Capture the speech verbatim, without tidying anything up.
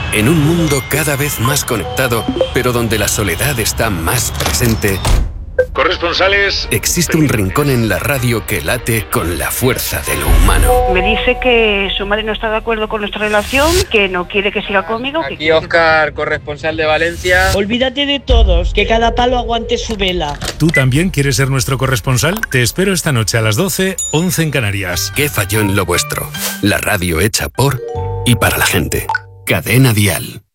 En un mundo cada vez más conectado, pero donde la soledad está más presente, corresponsales, existe un rincón en la radio que late con la fuerza de lo humano. Me dice que su madre no está de acuerdo con nuestra relación, que no quiere que siga conmigo. Aquí que Óscar, corresponsal de Valencia. Olvídate de todos, que cada palo aguante su vela. ¿Tú también quieres ser nuestro corresponsal? Te espero esta noche a las doce, once en Canarias. ¿Qué falló en lo vuestro? La radio hecha por y para la gente. Cadena Dial.